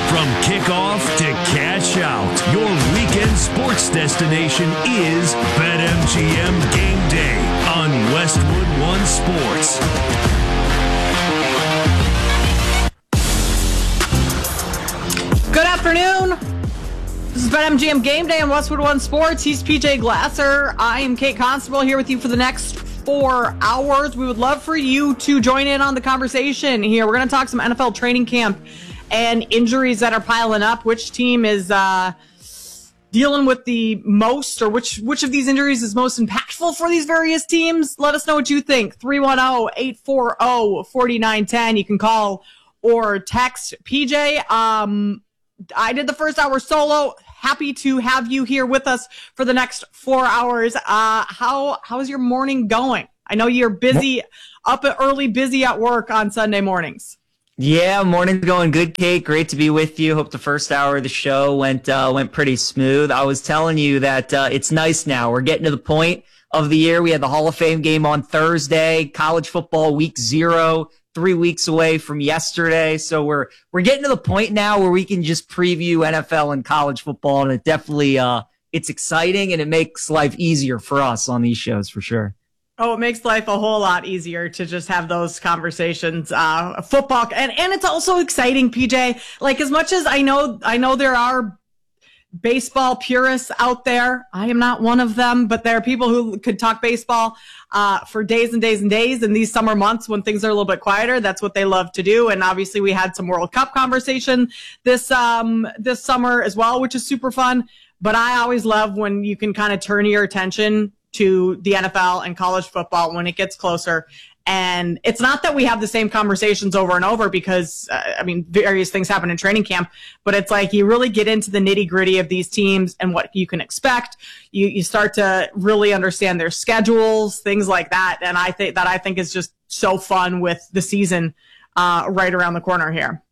From kickoff to cash out, your weekend sports destination is BetMGM Game Day on Westwood One Sports. Good afternoon. This is BetMGM Game Day on Westwood One Sports. He's PJ Glasser. I am Kate Constable here with you for the next 4 hours. We would love for you to join in on the conversation here. We're going to talk some NFL training camp and injuries that are piling up. Which team is dealing with the most, or which of these injuries is most impactful for these various teams? Let us know what you think. 310-840-4910. You can call or text. PJ, I did the first hour solo. Happy to have you here with us for the next 4 hours. How is your morning going? I know you're busy, up early, busy at work on Sunday mornings. Yeah, morning's going good, Kate. Great to be with you. Hope the first hour of the show went pretty smooth. I was telling you that it's nice now. We're getting to the point of the year. We had the Hall of Fame game on Thursday, college football week 0, 3 weeks away from yesterday. So we're getting to the point now where we can just preview NFL and college football, and it definitely it's exciting and it makes life easier for us on these shows for sure. Oh, it makes life a whole lot easier to just have those conversations. Football, and it's also exciting, PJ. Like, as much as I know there are baseball purists out there. I am not one of them, but there are people who could talk baseball for days and days and days. In these summer months when things are a little bit quieter, that's what they love to do. And obviously we had some World Cup conversation this summer as well, which is super fun. But I always love when you can kind of turn your attention to the NFL and college football when it gets closer. And it's not that we have the same conversations over and over because, various things happen in training camp, but it's like you really get into the nitty gritty of these teams and what you can expect. You start to really understand their schedules, things like that. And I think is just so fun with the season right around the corner here.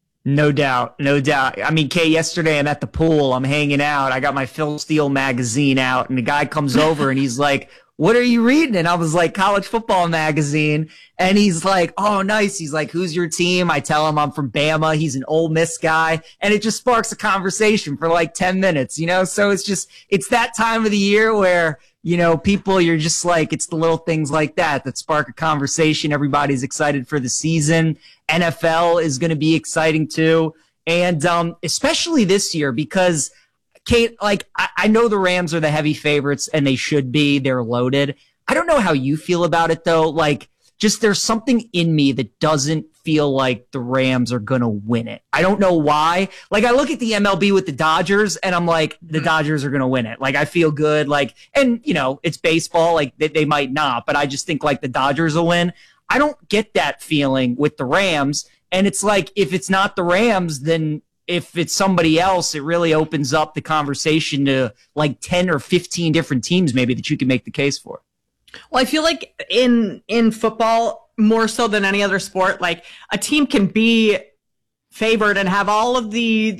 No doubt. No doubt. I mean, Kay, yesterday I'm at the pool. I'm hanging out. I got my Phil Steele magazine out, and the guy comes over and he's like, "What are you reading?" And I was like, "College Football Magazine." And he's like, "Oh, nice." He's like, "Who's your team?" I tell him I'm from Bama. He's an Ole Miss guy. And it just sparks a conversation for like 10 minutes, you know? So it's that time of the year where, you know, people, you're just like, it's the little things like that spark a conversation. Everybody's excited for the season. NFL is going to be exciting too. And especially this year because, Kate, like, I know the Rams are the heavy favorites and they should be. They're loaded. I don't know how you feel about it though. Like, just there's something in me that doesn't feel like the Rams are going to win it. I don't know why. Like, I look at the MLB with the Dodgers and I'm like, the Dodgers are going to win it. Like, I feel good. Like, and you know, it's baseball. Like, they might not, but I just think like the Dodgers will win. I don't get that feeling with the Rams. And it's like, if it's not the Rams, then if it's somebody else, it really opens up the conversation to like 10 or 15 different teams maybe that you can make the case for. Well, I feel like in football, more so than any other sport, like a team can be favored and have all of the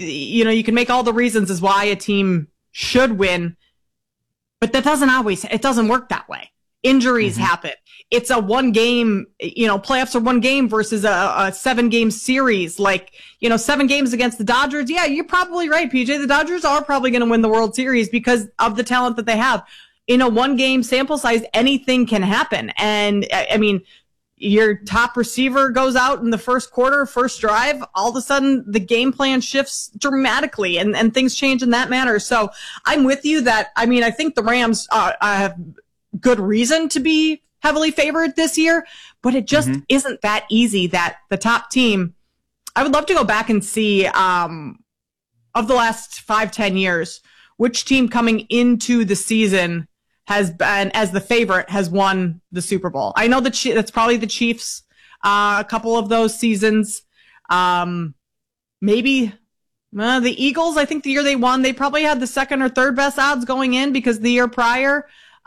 you can make all the reasons as why a team should win, but it doesn't work that way. Injuries happen. It's a one game, playoffs are one game versus a 7-game series. Like, 7 games against the Dodgers. Yeah, you're probably right, PJ. The Dodgers are probably going to win the World Series because of the talent that they have. In a 1-game sample size, anything can happen. And I mean, your top receiver goes out in the first quarter, first drive, all of a sudden the game plan shifts dramatically and things change in that manner. So I'm with you that, I think the Rams have good reason to be heavily favored this year, but it just isn't that easy that the top team, I would love to go back and see, of the last 5-10 years, which team coming into the season has been, as the favorite, has won the Super Bowl. I know that's probably the Chiefs, a couple of those seasons. Maybe the Eagles, I think the year they won, they probably had the second or third best odds going in because the year prior,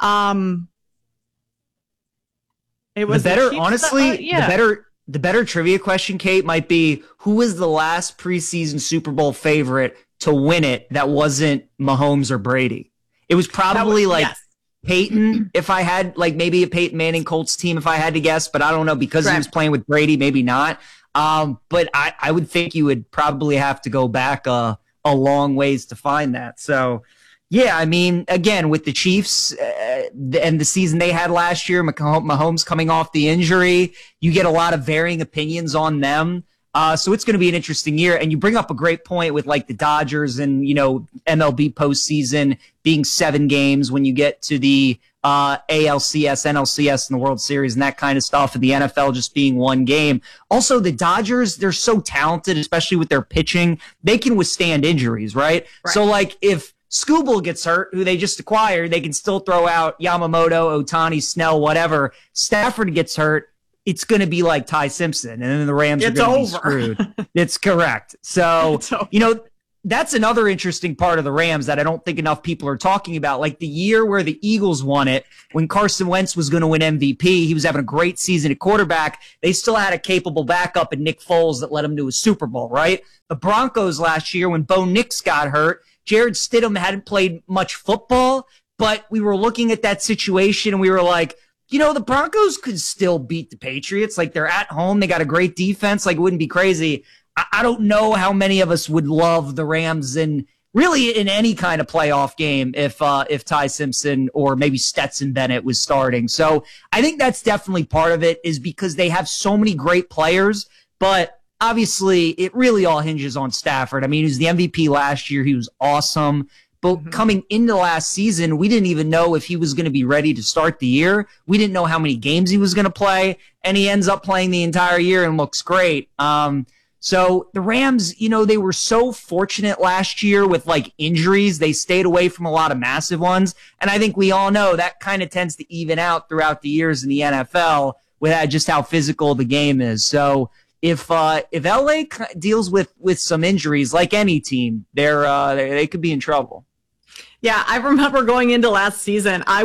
it was the better, Chiefs honestly, the better trivia question, Kate, might be who was the last preseason Super Bowl favorite to win it that wasn't Mahomes or Brady? It was probably Peyton, if I had, like, maybe a Peyton Manning Colts team, if I had to guess, but I don't know, because he was playing with Brady, maybe not. But I would think you would probably have to go back a long ways to find that. So, yeah, I mean, again, with the Chiefs and the season they had last year, Mahomes coming off the injury, you get a lot of varying opinions on them. So it's going to be an interesting year. And you bring up a great point with like the Dodgers and, you know, MLB postseason being 7 games when you get to the ALCS, NLCS, and the World Series and that kind of stuff, and the NFL just being 1 game. Also, the Dodgers, they're so talented, especially with their pitching. They can withstand injuries, right? So, like, if Skubal gets hurt, who they just acquired, they can still throw out Yamamoto, Ohtani, Snell, whatever. Stafford gets hurt, it's going to be like Ty Simpson, and then the Rams are going to be screwed. It's correct. So, you know, that's another interesting part of the Rams that I don't think enough people are talking about. Like the year where the Eagles won it, when Carson Wentz was going to win MVP, he was having a great season at quarterback. They still had a capable backup in Nick Foles that led them to a Super Bowl, right? The Broncos last year, when Bo Nix got hurt, Jared Stidham hadn't played much football, but we were looking at that situation and we were like, you know, the Broncos could still beat the Patriots. Like, they're at home. They got a great defense. Like, it wouldn't be crazy. I don't know how many of us would love the Rams in really in any kind of playoff game if Ty Simpson or maybe Stetson Bennett was starting. So I think that's definitely part of it, is because they have so many great players, but obviously it really all hinges on Stafford. I mean, he was the MVP last year. He was awesome. But coming into last season, we didn't even know if he was going to be ready to start the year. We didn't know how many games he was going to play, and he ends up playing the entire year and looks great. So the Rams, you know, they were so fortunate last year with like injuries. They stayed away from a lot of massive ones. And I think we all know that kind of tends to even out throughout the years in the NFL with just how physical the game is. So if LA deals with some injuries, like any team, they could be in trouble. Yeah, I remember going into last season, I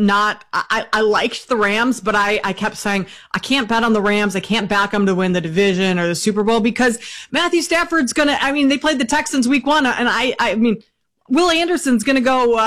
liked the Rams, but I kept saying, I can't bet on the Rams. I can't back them to win the division or the Super Bowl because Matthew Stafford's they played the Texans week 1. And I mean, Will Anderson's going to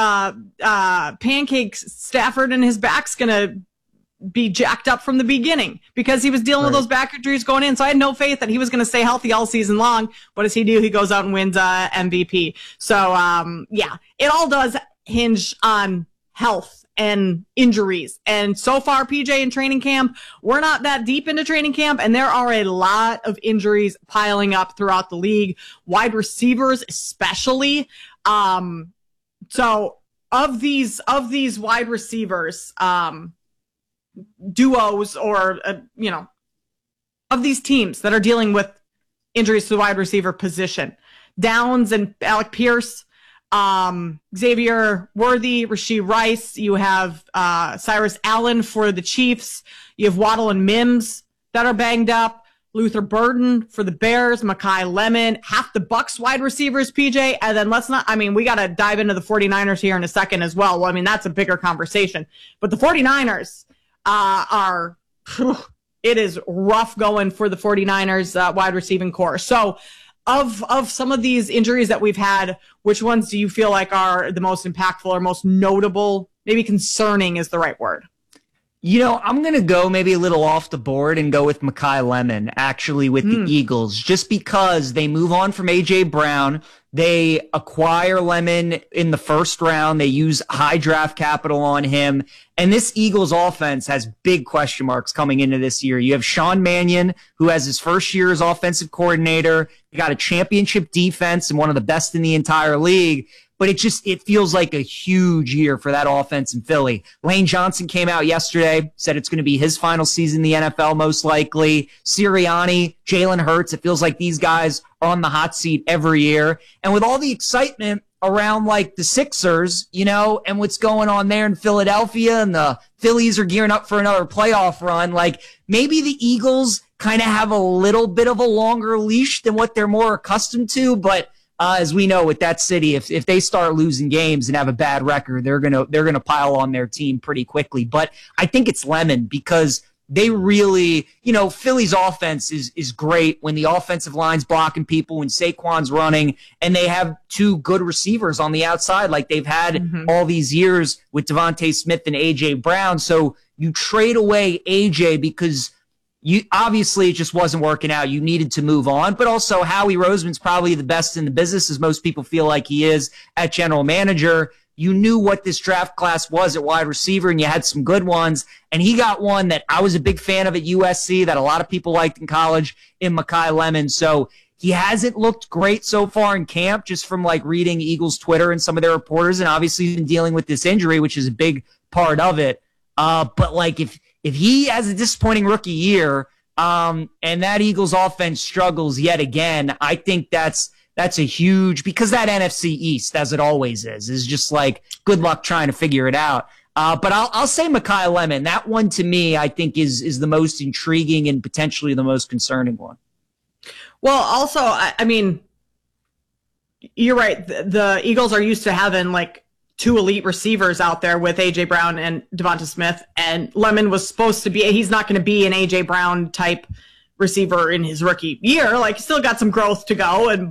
go, pancake Stafford, and his back's going to be jacked up from the beginning because he was dealing with those back injuries going in. So I had no faith that he was going to stay healthy all season long. What does he do? He goes out and wins MVP. So yeah, it all does hinge on health and injuries. And so far, PJ, in training camp, we're not that deep into training camp, and there are a lot of injuries piling up throughout the league, wide receivers especially. So of these wide receivers, duos or, of these teams that are dealing with injuries to the wide receiver position, Downs and Alec Pierce, Xavier Worthy, Rashee Rice. You have Cyrus Allen for the Chiefs. You have Waddle and Mims that are banged up. Luther Burden for the Bears, Mekhi Lemon, half the Bucs wide receivers, PJ. And then we got to dive into the 49ers here in a second as well. Well, I mean, that's a bigger conversation. But the 49ers, it is rough going for the 49ers wide receiving core. So of some of these injuries that we've had, which ones do you feel like are the most impactful or most notable? Maybe concerning is the right word. You know, I'm going to go maybe a little off the board and go with Mekhi Lemon, actually, with the Eagles, just because they move on from A.J. Brown. They acquire Lemon in the first round. They use high draft capital on him. And this Eagles offense has big question marks coming into this year. You have Sean Mannion, who has his first year as offensive coordinator. You got a championship defense and one of the best in the entire league. But it feels like a huge year for that offense in Philly. Lane Johnson came out yesterday, said it's going to be his final season in the NFL, most likely. Sirianni, Jalen Hurts, it feels like these guys are on the hot seat every year. And with all the excitement around like the Sixers, and what's going on there in Philadelphia, and the Phillies are gearing up for another playoff run, like maybe the Eagles kind of have a little bit of a longer leash than what they're more accustomed to, but as we know, with that city, if they start losing games and have a bad record, they're gonna pile on their team pretty quickly. But I think it's Lemon because they really, Philly's offense is great when the offensive line's blocking people, when Saquon's running, and they have 2 good receivers on the outside like they've had all these years with Devontae Smith and A.J. Brown. So you trade away A.J. because you obviously it just wasn't working out. You needed to move on, but also Howie Roseman's probably the best in the business, as most people feel like he is at general manager. You knew what this draft class was at wide receiver, and you had some good ones. And he got one that I was a big fan of at USC that a lot of people liked in college in Mekhi Lemon. So he hasn't looked great so far in camp, just from like reading Eagles Twitter and some of their reporters, and obviously he's been dealing with this injury, which is a big part of it. But like if he has a disappointing rookie year, and that Eagles offense struggles yet again, I think that's a huge, because that NFC East, as it always is just like good luck trying to figure it out. But I'll say Mekhi Lemon. That one to me, I think is the most intriguing and potentially the most concerning one. Well, also, I mean, you're right. The Eagles are used to having like two elite receivers out there with A.J. Brown and Devonta Smith, and Lemon was supposed to be, he's not going to be an A.J. Brown type receiver in his rookie year. Like, still got some growth to go,